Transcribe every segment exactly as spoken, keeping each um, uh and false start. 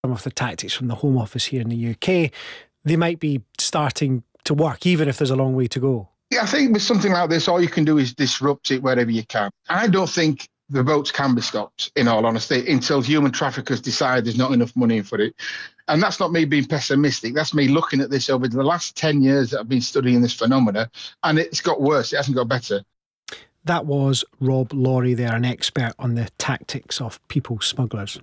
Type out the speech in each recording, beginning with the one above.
some of the tactics from the Home Office here in the U K, they might be starting to work, even if there's a long way to go. Yeah, I think with something like this, all you can do is disrupt it wherever you can. I don't think the votes can be stopped, in all honesty, until human traffickers decide there's not enough money for it. And that's not me being pessimistic. That's me looking at this over the last ten years that I've been studying this phenomena, and it's got worse. It hasn't got better. That was Rob Laurie there, an expert on the tactics of people smugglers.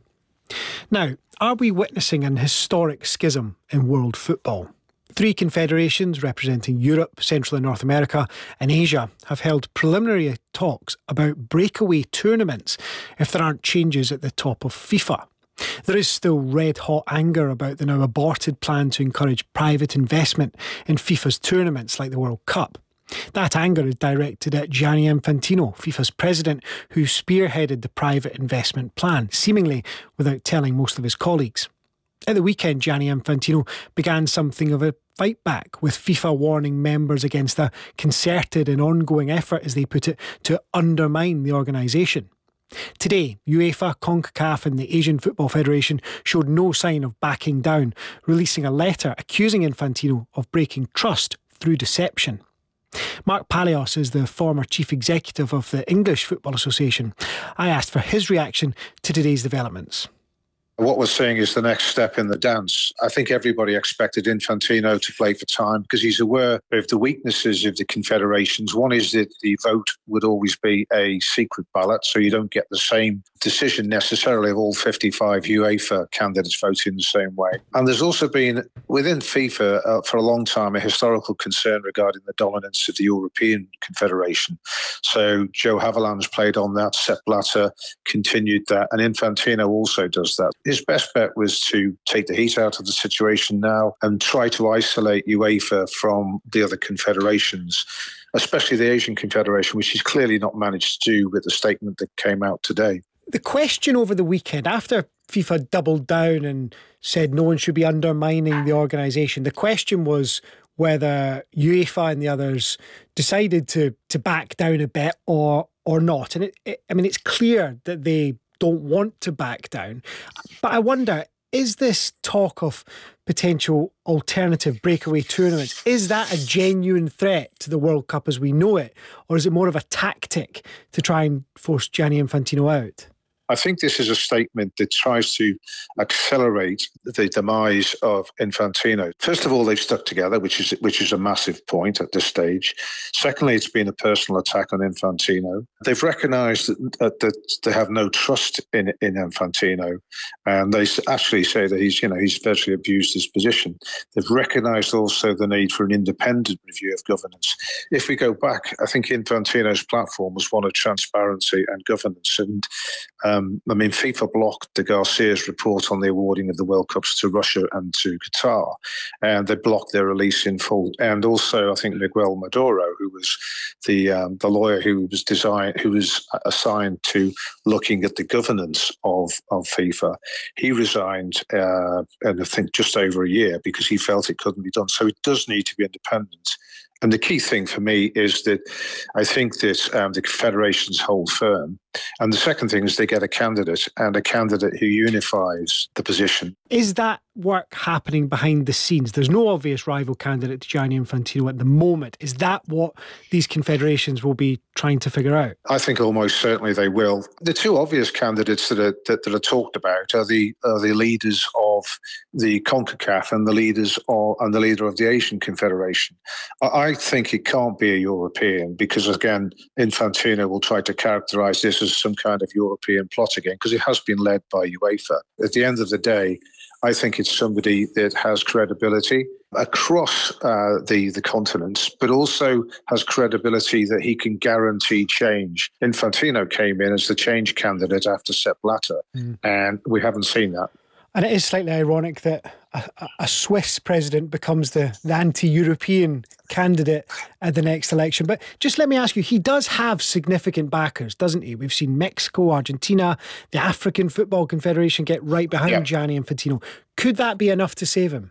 Now, are we witnessing an historic schism in world football? Three confederations representing Europe, Central and North America and Asia have held preliminary talks about breakaway tournaments if there aren't changes at the top of FIFA. There is still red-hot anger about the now aborted plan to encourage private investment in FIFA's tournaments like the World Cup. That anger is directed at Gianni Infantino, FIFA's president, who spearheaded the private investment plan, seemingly without telling most of his colleagues. At the weekend, Gianni Infantino began something of a fight back, with FIFA warning members against a concerted and ongoing effort, as they put it, to undermine the organisation. Today, UEFA, CONCACAF and the Asian Football Federation showed no sign of backing down, releasing a letter accusing Infantino of breaking trust through deception. Mark Palios is the former chief executive of the English Football Association. I asked for his reaction to today's developments. What we're seeing is the next step in the dance. I think everybody expected Infantino to play for time because he's aware of the weaknesses of the confederations. One is that the vote would always be a secret ballot, so you don't get the same decision necessarily of all fifty-five UEFA candidates voting the same way. And there's also been, within FIFA, uh, for a long time, a historical concern regarding the dominance of the European Confederation. So Joe Haviland's played on that, Sepp Blatter continued that, and Infantino also does that. His best bet was to take the heat out of the situation now and try to isolate UEFA from the other confederations, especially the Asian Confederation, which he's clearly not managed to do with the statement that came out today. The question over the weekend, after FIFA doubled down and said no one should be undermining the organisation, the question was whether UEFA and the others decided to to back down a bit or or not. And it, it, I mean, it's clear that they don't want to back down. But I wonder, is this talk of potential alternative breakaway tournaments, is that a genuine threat to the World Cup as we know it? Or is it more of a tactic to try and force Gianni Infantino out? I think this is a statement that tries to accelerate the demise of Infantino. First of all, they've stuck together, which is which is a massive point at this stage. Secondly, it's been a personal attack on Infantino. They've recognised that, uh, that they have no trust in in Infantino, and they actually say that he's you know he's virtually abused his position. They've recognised also the need for an independent review of governance. If we go back, I think Infantino's platform was one of transparency and governance, and um, Um, I mean, FIFA blocked the Garcia's report on the awarding of the World Cups to Russia and to Qatar, and they blocked their release in full. And also, I think Miguel Maduro, who was the um, the lawyer who was designed, who was assigned to looking at the governance of of FIFA, he resigned, uh, and I think just over a year because he felt it couldn't be done. So it does need to be independent. And the key thing for me is that I think that um, the federations hold firm. And the second thing is they get a candidate, and a candidate who unifies the position. Is that work happening behind the scenes? There's no obvious rival candidate to Gianni Infantino at the moment. Is that what these confederations will be trying to figure out? I think almost certainly they will. The two obvious candidates that are that, that are talked about are the are the leaders of the CONCACAF and the leaders of, and the leader of the Asian Confederation. I, I think it can't be a European because, again, Infantino will try to characterise this as some kind of European plot again because it has been led by UEFA. At the end of the day, I think it's somebody that has credibility across uh, the, the continents, but also has credibility that he can guarantee change. Infantino came in as the change candidate after Sepp Blatter, mm. and we haven't seen that. And it is slightly ironic that a, a Swiss president becomes the, the anti-European candidate at the next election. But just let me ask you, he does have significant backers, doesn't he? We've seen Mexico, Argentina, the African Football Confederation get right behind yeah. Gianni Infantino. Could that be enough to save him?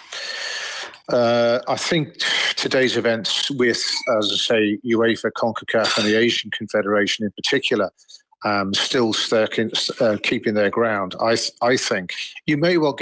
Uh, I think today's events with, as I say, UEFA, CONCACAF and the Asian Confederation in particular, um, still sticking, uh, keeping their ground, I th- I think you may well get